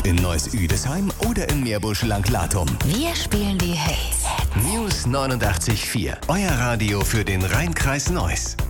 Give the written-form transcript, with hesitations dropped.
in Neuss-Üdesheim oder in Meerbusch-Langlatum. Wir spielen die Hits. News 89.4, euer Radio für den Rhein-Kreis Neuss.